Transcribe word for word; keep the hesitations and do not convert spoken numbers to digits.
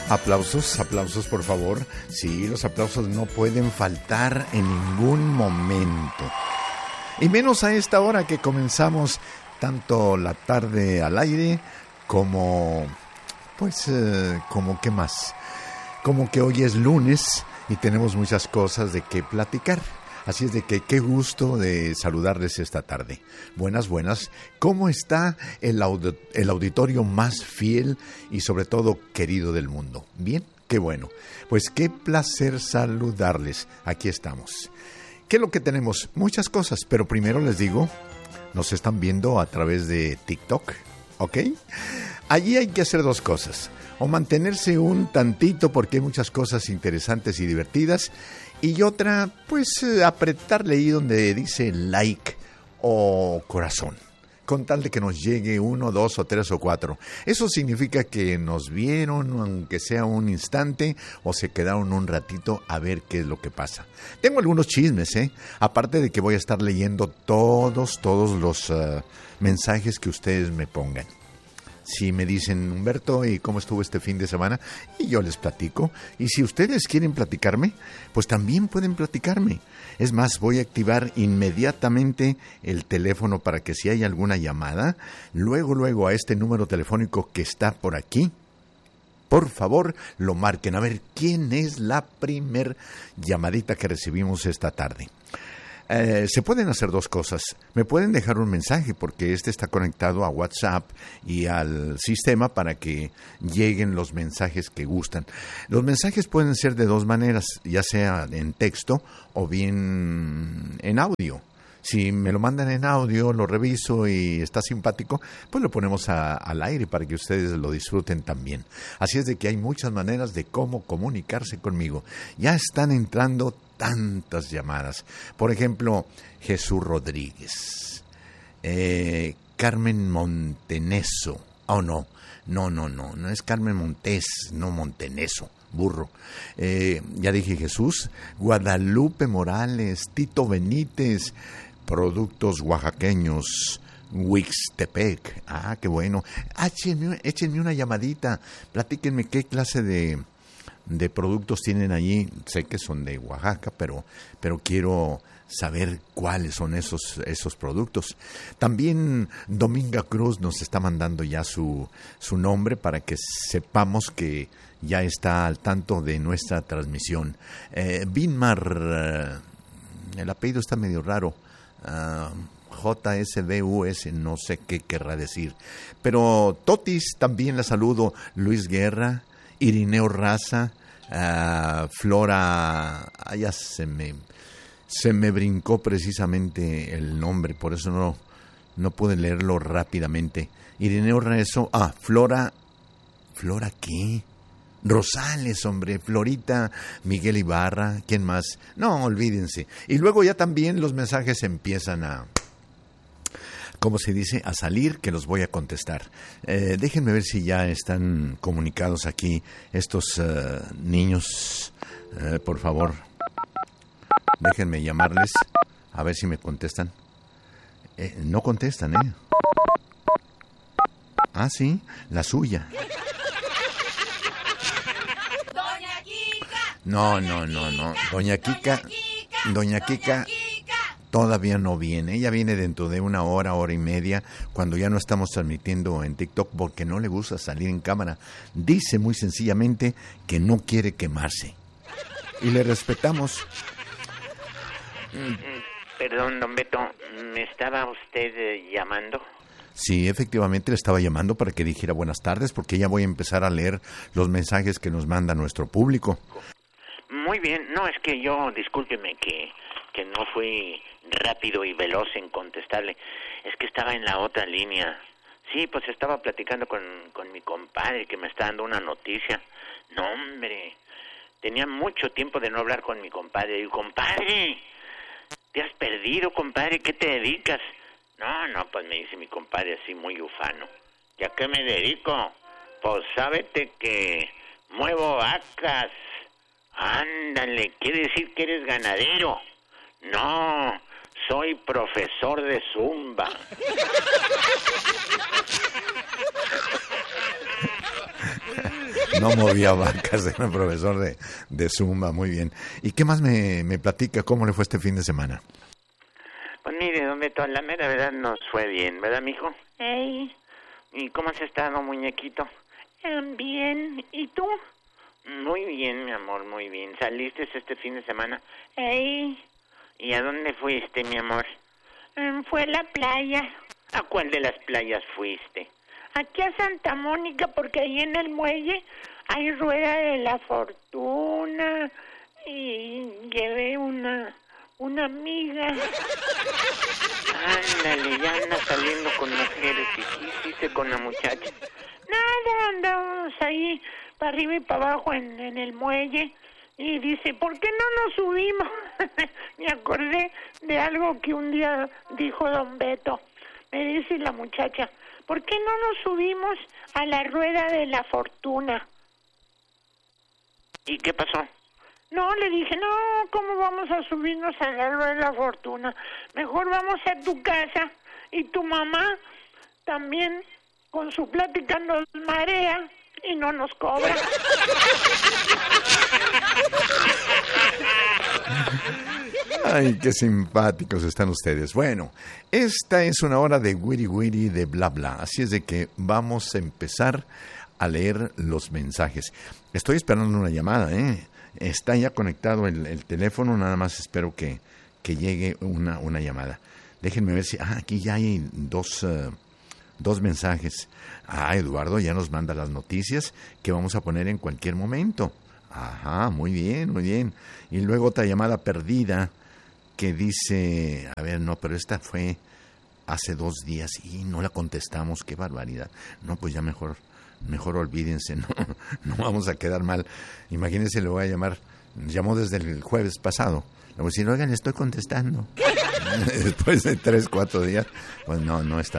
Aplausos, aplausos por favor. Sí, los aplausos no pueden faltar en ningún momento. Y menos a esta hora que comenzamos tanto la tarde al aire como, pues, eh, como qué más. Como que hoy es lunes y tenemos muchas cosas de qué platicar. Así es de que qué gusto de saludarles esta tarde. Buenas, buenas. ¿Cómo está el, aud- el auditorio más fiel y sobre todo querido del mundo? ¿Bien? Qué bueno. Pues qué placer saludarles. Aquí estamos. ¿Qué es lo que tenemos? Muchas cosas, pero primero les digo, nos están viendo a través de TikTok, ¿ok? Allí hay que hacer dos cosas. O mantenerse un tantito porque hay muchas cosas interesantes y divertidas. Y otra, pues eh, apretarle ahí donde dice like o corazón, con tal de que nos llegue uno, dos o tres o cuatro. Eso significa que nos vieron, aunque sea un instante, o se quedaron un ratito a ver qué es lo que pasa. Tengo algunos chismes, ¿eh? Aparte de que voy a estar leyendo todos, todos los uh, mensajes que ustedes me pongan. Si me dicen, Humberto, ¿y cómo estuvo este fin de semana? Y yo les platico. Y si ustedes quieren platicarme, pues también pueden platicarme. Es más, voy a activar inmediatamente el teléfono para que si hay alguna llamada, luego, luego a este número telefónico que está por aquí, por favor, lo marquen. A ver, ¿quién es la primer llamadita que recibimos esta tarde? Eh, se pueden hacer dos cosas. Me pueden dejar un mensaje porque este está conectado a WhatsApp y al sistema para que lleguen los mensajes que gustan. Los mensajes pueden ser de dos maneras, ya sea en texto o bien en audio. Si me lo mandan en audio, lo reviso y está simpático, pues lo ponemos a, al aire para que ustedes lo disfruten también. Así es de que hay muchas maneras de cómo comunicarse conmigo. Ya están entrando tantas llamadas. Por ejemplo, Jesús Rodríguez, eh, Carmen Monteneso. Oh, no, no, no, no, no es Carmen Montes, no Monteneso. Burro. Eh, ya dije Jesús. Guadalupe Morales, Tito Benítez, Productos Oaxaqueños, Huixtepec. Ah, qué bueno. Échenme, échenme una llamadita. Platíquenme qué clase de, de productos tienen allí. Sé que son de Oaxaca, pero, pero quiero saber cuáles son esos, esos productos. También Dominga Cruz nos está mandando ya su, su nombre para que sepamos que ya está al tanto de nuestra transmisión. Eh, Binmar, uh, el apellido está medio raro. Uh, J S B U S, no sé qué querrá decir. Pero Totis también la saludo. Luis Guerra, Irineo Raza, uh, Flora. Ah, ya se me, se me brincó precisamente el nombre, por eso no, no pude leerlo rápidamente. Irineo Raza, ah, Flora. ¿Flora qué? Rosales, hombre, Florita, Miguel Ibarra, ¿quién más? No, olvídense. Y luego ya también los mensajes empiezan a, ¿cómo se dice? A salir, que los voy a contestar. Eh, déjenme ver si ya están comunicados aquí estos uh, niños, eh, por favor. Déjenme llamarles, a ver si me contestan. Eh, no contestan, ¿eh? Ah, sí, la suya. No, no, no, no. Doña Kika, Doña Kika todavía no viene. Ella viene dentro de una hora, hora y media, cuando ya no estamos transmitiendo en TikTok porque no le gusta salir en cámara. Dice muy sencillamente que no quiere quemarse. Y le respetamos. Perdón, don Beto, ¿me estaba usted eh, llamando? Sí, efectivamente le estaba llamando para que dijera buenas tardes porque ya voy a empezar a leer los mensajes que nos manda nuestro público. Muy bien, no, es que yo, discúlpeme que, que no fui rápido y veloz en contestarle, es que estaba en la otra línea. Sí, pues estaba platicando con, con mi compadre que me está dando una noticia. No, hombre, tenía mucho tiempo de no hablar con mi compadre. Y compadre, ¿te has perdido, compadre? ¿Qué te dedicas? No, no, pues me dice mi compadre así muy ufano. ¿Y a qué me dedico? Pues sábete que muevo vacas. Ándale, ¿quiere decir que eres ganadero? No, soy profesor de zumba. no movía vacas, era profesor de, de Zumba, muy bien. ¿Y qué más me, me platica? ¿Cómo le fue este fin de semana? Pues mire, don Beto, la mera verdad nos fue bien, ¿verdad, mijo? Ey, ¿Y cómo has estado, muñequito? em, bien. ¿Y tú? Muy bien, mi amor, muy bien. ¿Saliste este fin de semana? Ey, ¿Y a dónde fuiste, mi amor? em, fue a la playa. ¿A cuál de las playas fuiste? Aquí a Santa Mónica, porque ahí en el muelle hay rueda de la fortuna. Y llevé una, una amiga. Ándale, ya anda saliendo con mujeres. ¿Y qué hiciste con la muchacha? Nada, andamos ahí para arriba y para abajo en, en el muelle. Y dice, ¿por qué no nos subimos? Me acordé de algo que un día dijo don Beto. Me dice la muchacha, ¿por qué no nos subimos a la rueda de la fortuna? ¿Y qué pasó? No, le dije, no, ¿cómo vamos a subirnos a la rueda de la fortuna? Mejor vamos a tu casa y tu mamá también con su plática nos marea y no nos cobra. Ay, qué simpáticos están ustedes. Bueno, esta es una hora de wiri wiri, de bla bla. Así es de que vamos a empezar a leer los mensajes. Estoy esperando una llamada, ¿eh? Está ya conectado el, el teléfono, nada más espero que, que llegue una, una llamada. Déjenme ver si... Ah, aquí ya hay dos, uh, dos mensajes. Ah, Eduardo ya nos manda las noticias que vamos a poner en cualquier momento. Ajá, muy bien, muy bien. Y luego otra llamada perdida que dice... A ver, no, pero esta fue hace dos días y no la contestamos. Qué barbaridad. No, pues ya mejor... Mejor olvídense, no, no vamos a quedar mal. Imagínense, le voy a llamar, llamó desde el jueves pasado. Le voy a decir, oigan, estoy contestando. Después de tres, cuatro días, pues no, no está